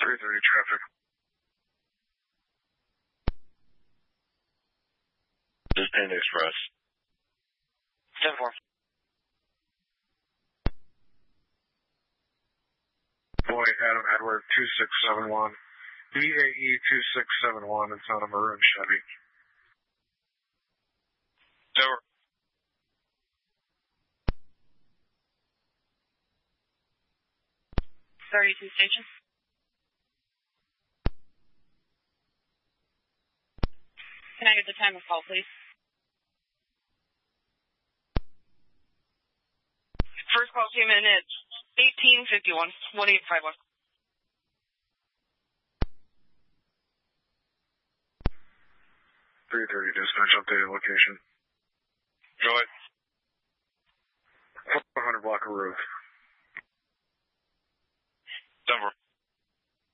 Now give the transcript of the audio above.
330 traffic. This is Panda Express. 10-4. Boy, Adam Edward 2671. BAE 2671. It's on a maroon Chevy. Over. 32 station. Can I get the time of call, please? First call came in at 1851, 1851. Dispatch updated location. Go ahead. 400 block of roof. Denver.